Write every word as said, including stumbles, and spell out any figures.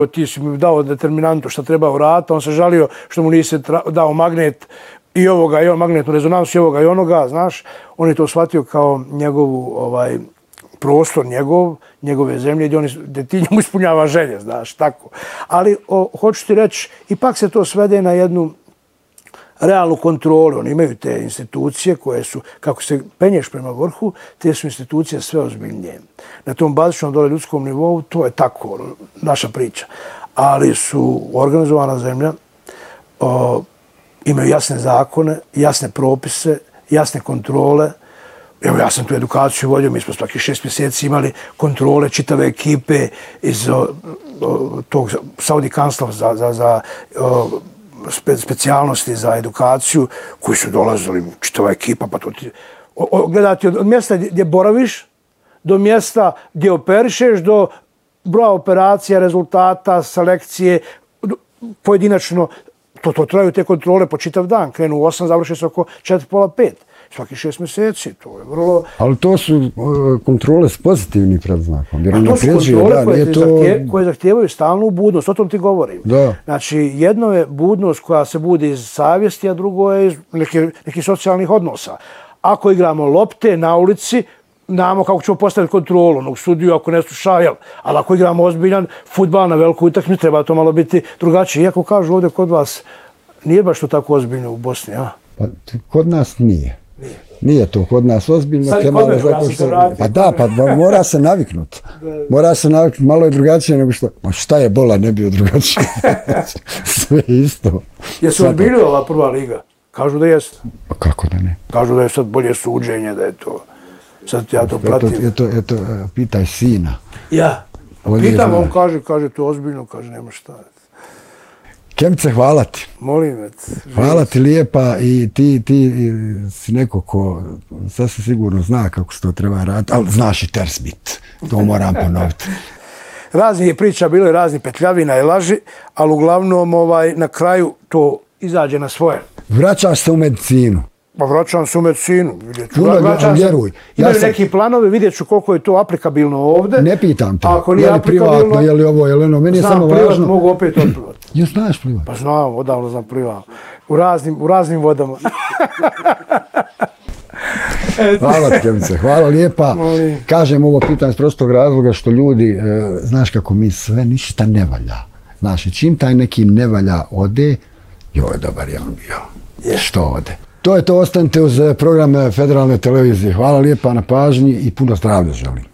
ti si mi dao determinantu što treba uraditi, on se žalio što mu nisi dao magnet i ovoga, i on magnetnu rezonansu, i ovoga, i onoga, znaš. On je to shvatio kao njegovu, ovaj, prostor njegov, njegove zemlje, gdje, on, gdje ti njemu ispunjava želje, znaš, tako. Ali, o, hoću ti reći, ipak se to svede na jednu realnu kontrolu. Oni imaju te institucije koje su, kako se penješ prema vrhu, te su institucije sve ozbiljnije. Na tom bazičnom dole ljudskom nivou, to je tako, naša priča. Ali su organizovana zemlja, o, imaju jasne zakone, jasne propise, jasne kontrole. Evo, ja sam tu edukaciju vodio, mi smo svaki šest mjeseci imali kontrole čitave ekipe iz o, o, tog Saudi Council za, za, za o, spe, specijalnosti za edukaciju, koji su dolazili, čitava ekipa, pa to ti... O, o, gledati od, od mjesta gdje boraviš, do mjesta gdje operišeš, do broja operacija, rezultata, selekcije, pojedinačno, to, to traju te kontrole po čitav dan. Krenu u osam, završe se oko četiri, pola, pet. Svaki šest mjeseci, to je vrlo... Ali to su uh, kontrole s pozitivnim predznakom. Jer to su kontrole da, koje, to... zahtje, koje zahtijevaju stalnu budnost, o tom ti govorim. Da. Znači, jedno je budnost koja se budi iz savjesti, a drugo je iz nekih neki socijalnih odnosa. Ako igramo lopte na ulici, znamo kako ćemo postaviti kontrolu, u studiju ako ne sluša, jel? Ali ako igramo ozbiljan fudbal na veliku utakmicu, treba to malo biti drugačije. Iako kažu ovdje kod vas, nije baš to tako ozbiljno u Bosni, a? Pa kod nas nije. Nije. Nije to kod nas ozbiljno. Sad kod mene, ja sam se vratio. Pa da, pa mora se naviknuti. Mora se naviknuti, malo je drugačije nego što... Ma šta je bola, ne bio drugačije. Sve isto. Jesu ozbiljili ova prva liga? Kažu da jeste. Pa kako da ne? Kažu da je sad bolje suđenje, da je to... Sad ja to pratim. Eto, eto, eto, pitaj sina. Ja. Pitam, on kaže, kaže to ozbiljno, kaže nema šta. Kemice, hvala ti. Molim me. Hvala ti lijepa i ti, ti si neko ko sasvim sigurno zna kako se to treba raditi, ali znaš i tersbit. To moram ponoviti. Razni je priča, bilo je razni petljavina i laži, ali uglavnom ovaj, na kraju to izađe na svoje. Vraćaš se u medicinu. Pa vraćam se u medicinu. Puno, vjeruj. Imaju ja neki planovi, vidjet ću koliko je to aplikabilno ovdje. Ne pitam te. Ako nije je li privatno, je li ovo, je li ono, meni je samo privat, važno. Mogu opet otplivati. Ja znaš plivat? Pa znam, odavno znam plivat. U raznim, u raznim vodama. Hvala ti, Kemice, hvala lijepa. Molim. Kažem ovo pitanje iz prostog razloga što ljudi, e, znaš kako mi sve ništa ne valja. Znaš, čim taj neki ne valja ode, joj, dobar je on bio. Yeah. Što ode? To je to, ostanite uz program Federalne televizije. Hvala lijepa na pažnji i puno zdravlja želim.